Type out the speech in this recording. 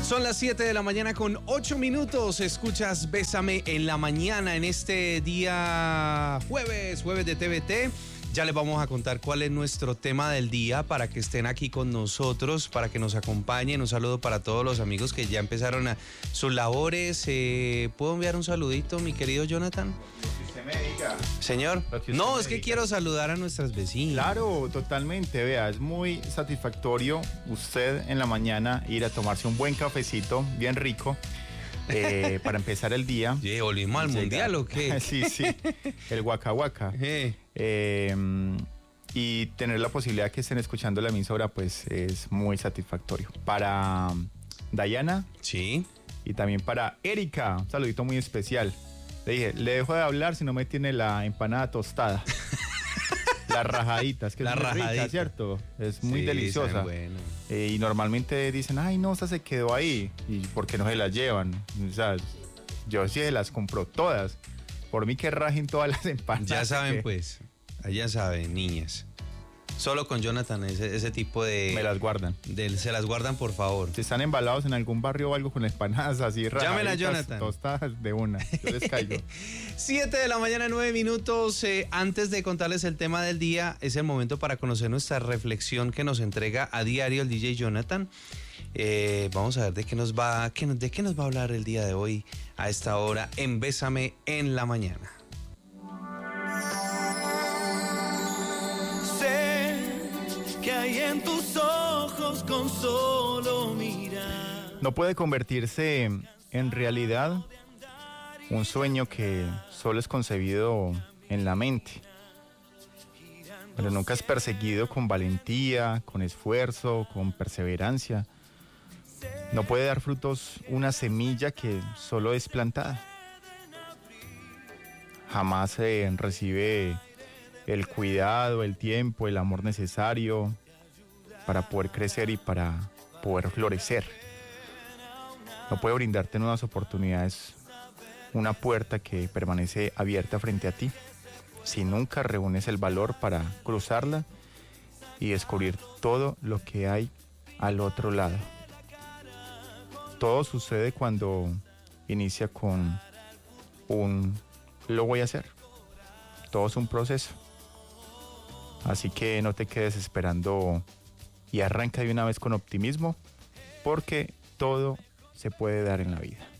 Son las 7 de la mañana con 8 minutos. Escuchas Bésame en la mañana en este día jueves de TVT. Ya les vamos a contar cuál es nuestro tema del día para que estén aquí con nosotros, para que nos acompañen. Un saludo para todos los amigos que ya empezaron sus labores. ¿Puedo enviar un saludito, mi querido Jonathan? Usted me diga. Señor, no, es que quiero saludar a nuestras vecinas. Claro, totalmente, vea, es muy satisfactorio usted en la mañana ir a tomarse un buen cafecito, bien rico, para empezar el día. Sí, ¿volvimos al mundial o qué? Sí, el Waka Waka. Y tener la posibilidad que estén escuchando la emisora, pues es muy satisfactorio. Para Dayana. Sí. Y también para Erika, un saludito muy especial. Le dije, le dejo de hablar si no me tiene la empanada tostada. Las rajaditas, que es muy rica, ¿cierto? Es muy deliciosa. Bueno. Y normalmente dicen, ay, no, esta se quedó ahí. ¿Y por qué no se las llevan? O sea, yo sí se las compro todas. Por mí que rajen todas las empanadas. Ya saben, pues. Ya saben, niñas. Solo con Jonathan ese tipo de... Me las guardan. Se las guardan, por favor. Si están embalados en algún barrio o algo con empanadas así raras. Llámenla a Jonathan. Tostadas de una. Yo les caigo. 7 de la mañana, 9 minutos. Antes de contarles el tema del día, es el momento para conocer nuestra reflexión que nos entrega a diario el DJ Jonathan. Vamos a ver de qué nos va a hablar el día de hoy a esta hora en Bésame en la mañana. Que hay en tus ojos con solo mirar. No puede convertirse en realidad un sueño que solo es concebido en la mente, pero nunca es perseguido con valentía, con esfuerzo, con perseverancia. No puede dar frutos una semilla que solo es plantada. Jamás recibe el cuidado, el tiempo, el amor necesario para poder crecer y para poder florecer. No puede brindarte nuevas oportunidades, una puerta que permanece abierta frente a ti, si nunca reúnes el valor para cruzarla y descubrir todo lo que hay al otro lado. Todo sucede cuando inicia con lo voy a hacer. Todo es un proceso. Así que no te quedes esperando y arranca de una vez con optimismo, porque todo se puede dar en la vida.